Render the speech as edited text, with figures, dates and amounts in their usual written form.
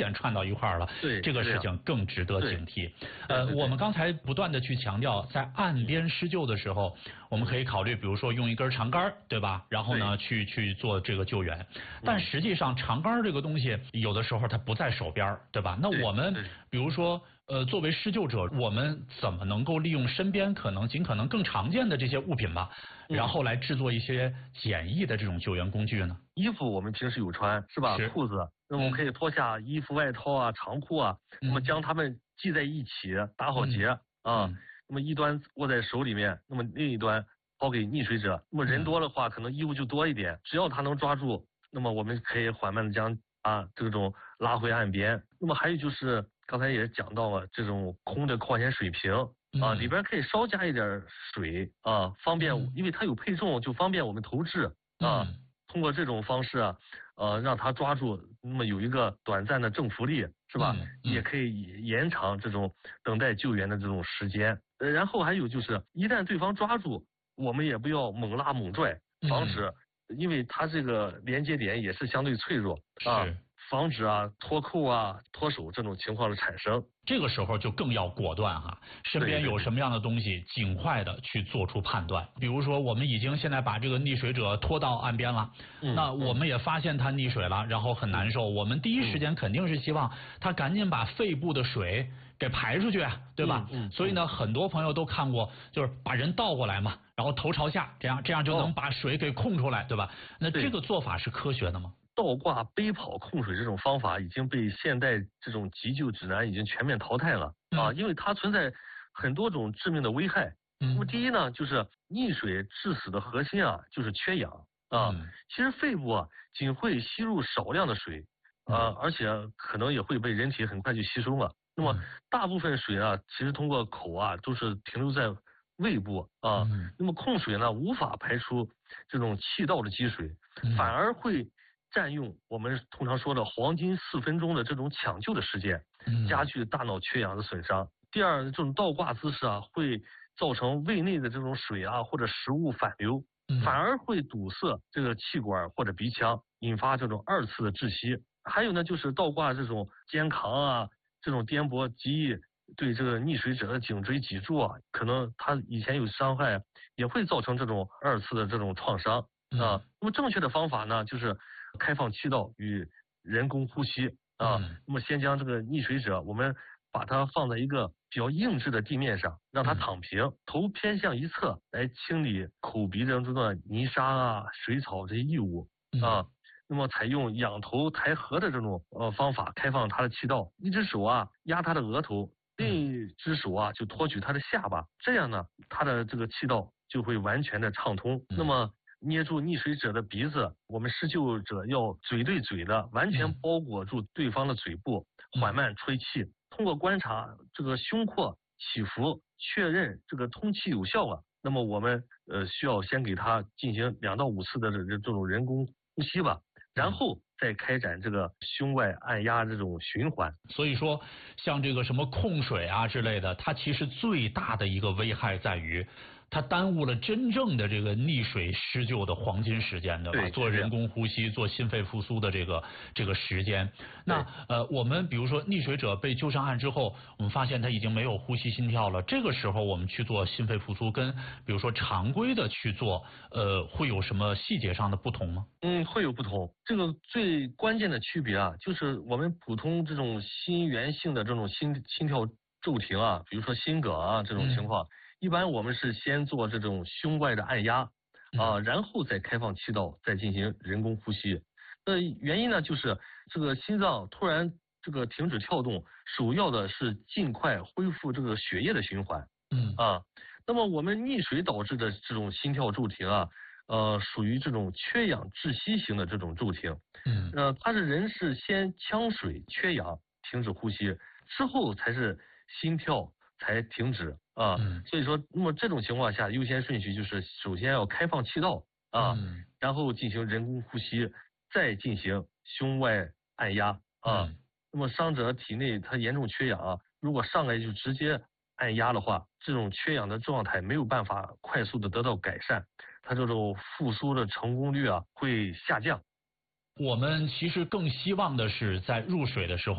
险串到一块儿了， 对， 这个事情更值得警惕。我们刚才不断的去强调，在岸边施救的时候，我们可以考虑，比如说用一根长杆，对吧？然后呢，去做这个救援。但实际上，长杆这个东西有的时候它不在手边，对吧？那我们比如说。作为施救者，我们怎么能够利用身边尽可能更常见的这些物品吧，然后来制作一些简易的这种救援工具呢？ 衣服我们平时有穿，是吧？裤子，那么我们可以脱下衣服、外套啊、长裤啊，那么将它们系在一起，打好结啊。那么一端握在手里面，那么另一端抛给溺水者。那么人多的话，可能衣物就多一点，只要他能抓住，那么我们可以缓慢的将这种拉回岸边。那么还有就是。刚才也讲到了这种空的矿泉水瓶里边可以稍加一点水方便，因为它有配重，就方便我们投掷通过这种方式让它抓住，那么有一个短暂的正浮力，是吧？也可以延长这种等待救援的这种时间。然后还有就是，一旦对方抓住，我们也不要猛拉猛拽，防止，因为它这个连接点也是相对脆弱防止脱扣脱手这种情况的产生。 这个时候就更要果断身边有什么样的东西，尽快的去做出判断。比如说，我们已经现在把这个溺水者拖到岸边了，那我们也发现他溺水了，然后很难受。我们第一时间肯定是希望他赶紧把肺部的水给排出去，对吧？所以呢，很多朋友都看过，就是把人倒过来嘛，然后头朝下，这样就能把水给控出来，对吧？那这个做法是科学的吗？ 倒挂背跑控水这种方法已经被现代这种急救指南已经全面淘汰了因为它存在很多种致命的危害。那么第一呢，就是溺水致死的核心就是缺氧其实肺部仅会吸入少量的水而且可能也会被人体很快就吸收了。那么大部分水其实通过口都是停留在胃部那么控水呢无法排出这种气道的积水，反而会占用我们通常说的黄金4分钟的这种抢救的时间，加剧大脑缺氧的损伤。第二，这种倒挂姿势会造成胃内的这种水或者食物反流，反而会堵塞这个气管或者鼻腔，引发这种2次的窒息。还有呢，就是倒挂这种肩扛这种颠簸极易对这个溺水者的颈椎脊柱可能他以前有伤害，也会造成这种2次的这种创伤那么正确的方法呢，就是开放气道与人工呼吸那么先将这个溺水者，我们把它放在一个比较硬质的地面上，让它躺平，头偏向一侧，来清理口鼻当中的泥沙水草这些异物那么采用仰头抬颌的这种方法，开放他的气道，一只手压他的额头，另一只手就托举他的下巴，这样呢，他的这个气道就会完全的畅通。那么捏住溺水者的鼻子，我们施救者要嘴对嘴的完全包裹住对方的嘴部，缓慢吹气。通过观察这个胸廓起伏，确认这个通气有效了，那么我们需要先给他进行2到5次的这种人工呼吸吧，然后再开展这个胸外按压这种循环。 所以说，像这个什么控水之类的，它其实最大的一个危害在于，它耽误了真正的这个溺水施救的黄金时间，对吧？做人工呼吸、做心肺复苏的这个时间。那我们比如说溺水者被救上岸之后，我们发现他已经没有呼吸心跳了，这个时候我们去做心肺复苏，跟比如说常规的去做，会有什么细节上的不同吗？ 会有不同。这个最关键的区别就是我们普通这种心源性的这种心跳骤停比如说心梗这种情况。一般我们是先做这种胸外的按压然后再开放气道，再进行人工呼吸。原因呢，就是这个心脏突然这个停止跳动，首要的是尽快恢复这个血液的循环。那么我们溺水导致的这种心跳骤停属于这种缺氧窒息型的这种骤停。它是人是先呛水缺氧停止呼吸，之后才是心跳才停止所以说，那么这种情况下，优先顺序就是首先要开放气道然后进行人工呼吸，再进行胸外按压那么伤者体内他严重缺氧如果上来就直接按压的话，这种缺氧的状态没有办法快速的得到改善，它这种复苏的成功率会下降。 我们其实更希望的是在入水的时候